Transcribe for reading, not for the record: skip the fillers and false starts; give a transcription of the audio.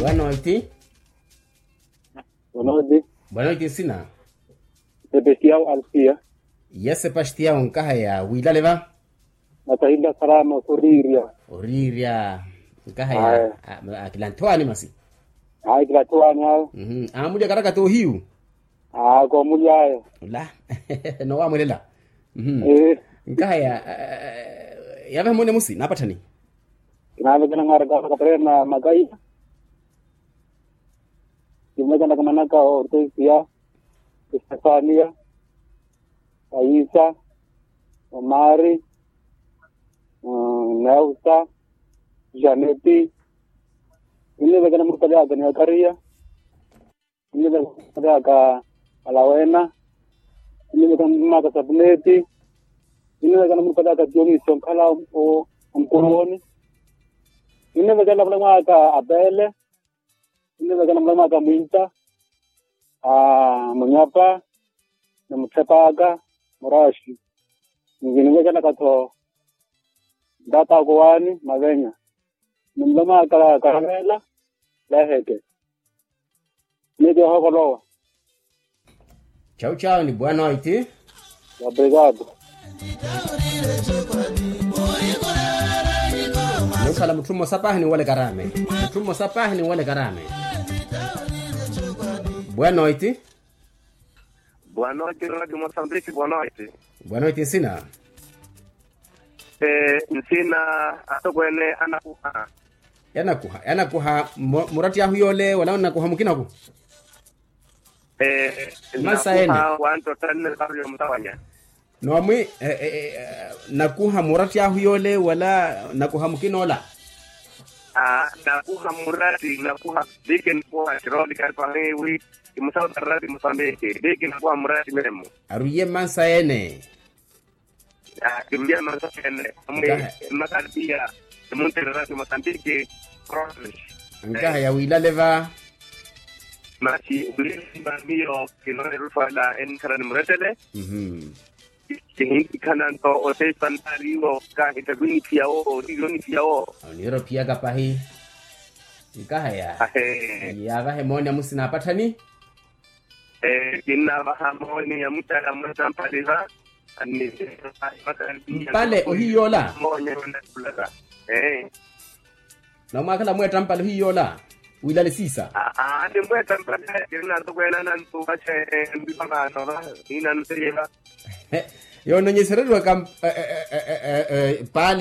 Buenas noches. Buenas noches. Buenas noches sina. Sebastião Alfia. Ya Sebastião kahaya wila leva. Natahinda salama Oriria. Oriria kahaya akilantoani masi. Ai gratuana. Amuja karaka to hiu. Ko mulya. La. No wa mulela. Kahaya ya ve mone musi napatani. Kinalo kana ngarga ka prena magai. Kimana kana manaka Ortesia. Stefania. Aisa. Omari. Nausa. Janeti. Ini bagana murtada ka ni Karia. Ini bagana ka Alawena. Ini bagana ka Sabneti. Ini bagana murtada ka Jomi Sonkala o Amkuroni. Ini bagana ka Abele. Ini bagana ka Minta. Munyapa. Na Mutsepaga. Murashi. Ini bagana ka to Data Goani Mavenya. Nimlama ka Karamela. Laheke. Ndio hapo loa. Chao chao ni buena noite. Obrigado. Nukala mtumo sapahni wale karame. Mtumo sapahni wale karame. Buena noite. Boa noite, Radio Moçambique, boa noite. Boa noite sina. Nsina atokwene anakuha. Yanakuha murati ya huyole wala unakuha mukinaku. Masaene. Wanto tanne kabla mtawanya. No amwi nakuha murati ya huyole wala nakuha mukinola. Nakuha murati nakuha diken kwa kiroli karpahewi imusaw tarati Mozambique diken kwa murati memo. Aruye masaene. Kimbia masaene. Makalbia Monterrey Mozambique cross. Nkaha ya wila leva. Machi ulima mio kinore rufala en karan muretele. Kihingi kananto o se pantariwo ka itaguni piao digoni piao. Oniro pia kapahi. Nkaha ya. Ya gahe moni musina patani. Kinna bahamoni ya mutala mutampaliva. Pale ohiyola. Monya kulaka. Na makala mwe tampale hiyola. Wila lesisa. Ande mwe tampale kirina to kwena nan to bache mbipanga no na ina nseriba. Yo no nyeserero kam pale